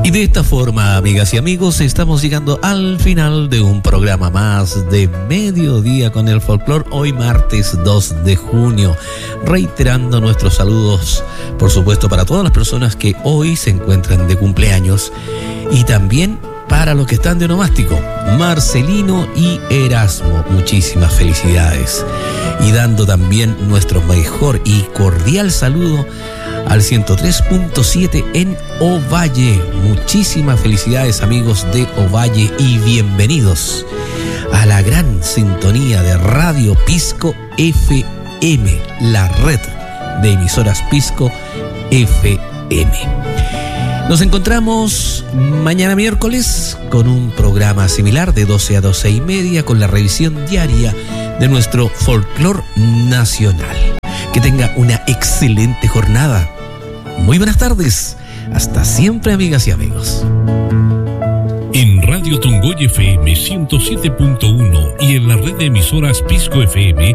Y de esta forma, amigas y amigos, estamos llegando al final de un programa más de Mediodía con el Folclor, hoy martes 2 de junio, reiterando nuestros saludos, por supuesto, para todas las personas que hoy se encuentran de cumpleaños y también para los que están de onomástico, Marcelino y Erasmo, muchísimas felicidades. Y dando también nuestro mejor y cordial saludo al 103.7 en Ovalle. Muchísimas felicidades, amigos de Ovalle, y bienvenidos a la gran sintonía de Radio Pisco FM, la red de emisoras Pisco FM. Nos encontramos mañana miércoles con un programa similar de 12 a 12 y media con la revisión diaria de nuestro folclor nacional. Que tenga una excelente jornada. Muy buenas tardes. Hasta siempre, amigas y amigos. En Radio Tongoy FM 107.1 y en la red de emisoras Pisco FM